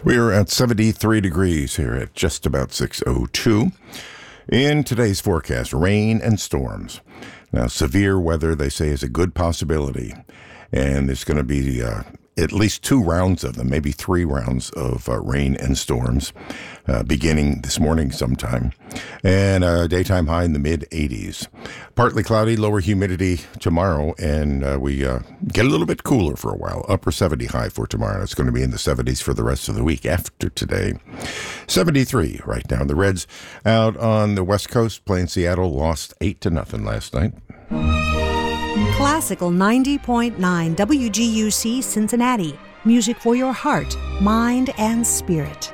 We're at 73 degrees here at just about 6:02. In today's forecast, rain and storms. Now, severe weather, they say, is a good possibility. And there's going to be at least 2 rounds of them, maybe 3 rounds of rain and storms beginning this morning sometime. And a daytime high in the mid-80s. Partly cloudy, lower humidity tomorrow, and we get a little bit cooler for a while. Upper 70 high for tomorrow. It's going to be in the 70s for the rest of the week after today. 73 right now. The Reds out on the West Coast playing Seattle lost 8-0 last night. Classical 90.9 WGUC Cincinnati. Music for your heart, mind, and spirit.